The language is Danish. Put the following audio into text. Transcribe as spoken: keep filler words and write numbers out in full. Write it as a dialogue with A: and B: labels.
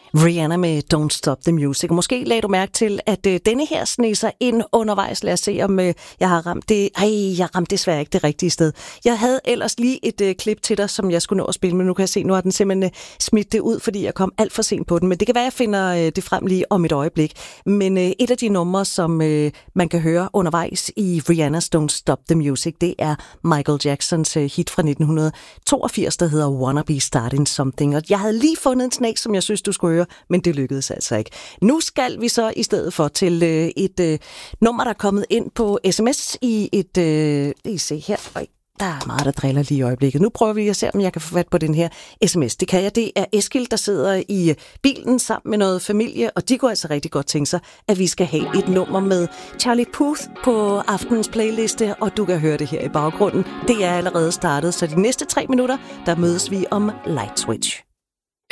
A: Rihanna med Don't Stop the Music. Måske lagde du mærke til, at øh, denne her sneser ind undervejs. Lad os se, om øh, jeg har ramt det. Ej, jeg ramte desværre ikke det rigtige sted. Jeg havde ellers lige et øh, klip til dig, som jeg skulle nå at spille, men nu kan jeg se, nu har den simpelthen øh, smidt det ud, fordi jeg kom alt for sent på den. Men det kan være, at jeg finder øh, det frem lige om et øjeblik. Men øh, et af de numre, som øh, man kan høre undervejs i Rihannas Don't Stop the Music, det er Michael Jacksons øh, hit fra nitten toogfirs, der hedder Wanna Be Starting Something. Og jeg havde lige fundet en snak, som jeg synes, du skulle høre, men det lykkedes altså ikke. Nu skal vi så i stedet for til øh, et øh, nummer, der er kommet ind på sms i et... Øh, I se her. Øj, der er meget, der driller lige i øjeblikket. Nu prøver vi at se, om jeg kan få fat på den her sms. Det kan jeg. Det er Eskild, der sidder i bilen sammen med noget familie, og de kunne altså rigtig godt tænke sig, at vi skal have et nummer med Charlie Puth på aftenens playliste, og du kan høre det her i baggrunden. Det er allerede startet, så de næste tre minutter, der mødes vi om Light Switch.